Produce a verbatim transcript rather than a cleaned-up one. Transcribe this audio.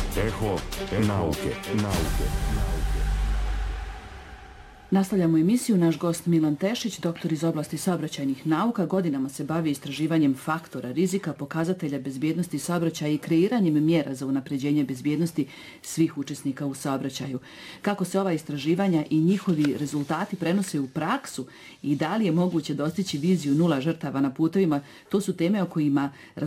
Eho nauke, nauke. Nastavljamo emisiju. Naš gost Milan Tešić, doktor iz oblasti saobraćajnih nauka, godinama se bavi istraživanjem faktora rizika, pokazatelja bezbjednosti saobraćaja i kreiranjem mjera za unapređenje bezbjednosti svih učesnika u saobraćaju. Kako se ova istraživanja i njihovi rezultati prenose u praksu i da li je moguće dostići viziju nula žrtava na putovima, to su teme o kojima razgovaramo